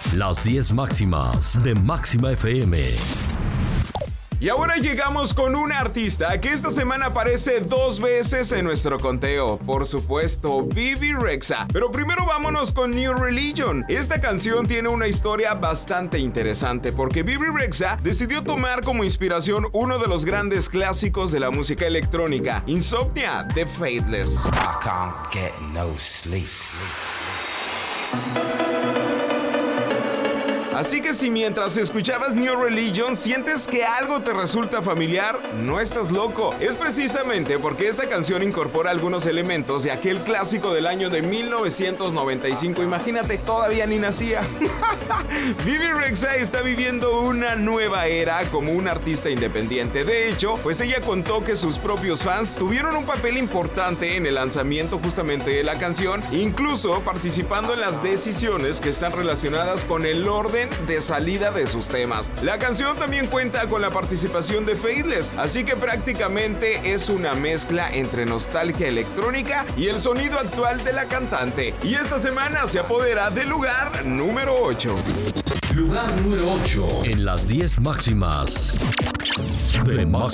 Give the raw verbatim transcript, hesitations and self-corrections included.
Las diez máximas de Máxima F M. Y ahora llegamos con una artista que esta semana aparece dos veces en nuestro conteo. Por supuesto, Bebe Rexha. Pero primero vámonos con New Religion. Esta canción tiene una historia bastante interesante porque Bebe Rexha decidió tomar como inspiración uno de los grandes clásicos de la música electrónica, Insomnia de Faithless. I can't get no sleep. Así que si mientras escuchabas New Religion sientes que algo te resulta familiar, no estás loco. Es precisamente porque esta canción incorpora algunos elementos de aquel clásico del año de mil novecientos noventa y cinco. Imagínate, todavía ni nacía. Bebe Rexha está viviendo una nueva era como una artista independiente. De hecho, pues ella contó que sus propios fans tuvieron un papel importante en el lanzamiento justamente de la canción, incluso participando en las decisiones que están relacionadas con el orden de salida de sus temas. La canción también cuenta con la participación de Faithless, así que prácticamente es una mezcla entre nostalgia electrónica y el sonido actual de la cantante. Y esta semana se apodera del lugar número ocho. Lugar número ocho en las diez máximas de Máxima